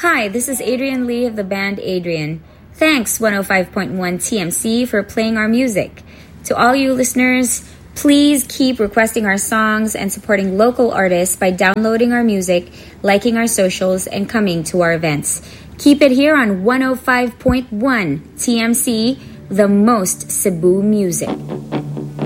Hi, this is Adrian Lee of the band Adrian. Thanks, 105.1 TMC, for playing our music. To all you listeners, please keep requesting our songs and supporting local artists by downloading our music, liking our socials, and coming to our events. Keep it here on 105.1 TMC, the most Cebu music.